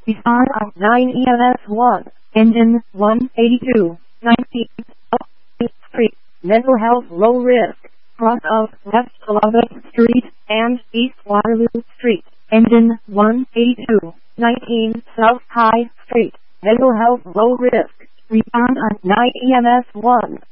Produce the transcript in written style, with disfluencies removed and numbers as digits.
Respond on 9 EMS 1. Engine 182. 19. Street. Mental health low risk. Cross of West 11th Street and East Waterloo Street. Engine 182. 19 South High Street. Mental health low risk. Respond on 9 EMS 1.